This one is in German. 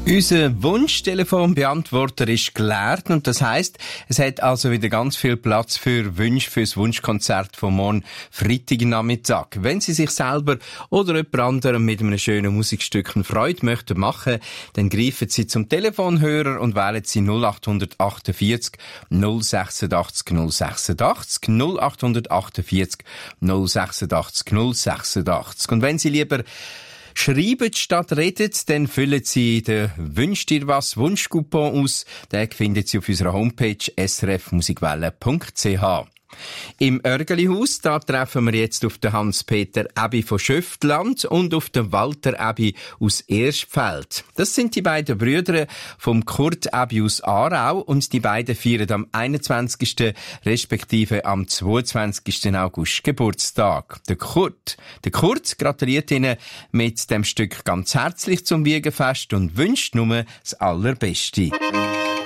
Unser Wunschtelefonbeantworter ist geleert und das heisst, es hat also wieder ganz viel Platz für Wünsche fürs Wunschkonzert von morgen Freitagnachmittag. Wenn Sie sich selber oder jemand anderem mit einem schönen Musikstück eine Freude möchten machen, dann greifen Sie zum Telefonhörer und wählen Sie 0848 086 086 0848 086 086. Und wenn Sie lieber schreiben statt redet, dann füllen Sie den «Wünsch dir was» Wunschcoupon aus. Den finden Sie auf unserer Homepage srfmusikwelle.ch. Im Örgelihaus, da treffen wir jetzt auf den Hans-Peter Ebi von Schöftland und auf den Walter Ebi aus Erstfeld. Das sind die beiden Brüder vom Kurt Ebi aus Aarau und die beiden feiern am 21. respektive am 22. August Geburtstag. Der Kurt gratuliert Ihnen mit dem Stück ganz herzlich zum Wiegenfest und wünscht nur das Allerbeste.